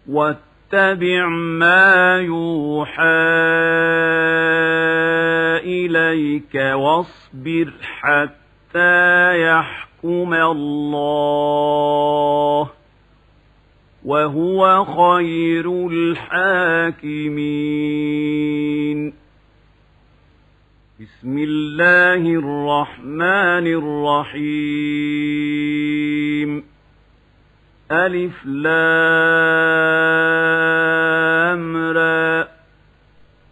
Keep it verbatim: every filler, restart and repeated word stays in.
واتبع ما يوحى إليك واصبر حتى يحكم الله وهو خير الحاكمين. بسم الله الرحمن الرحيم. ألف لام را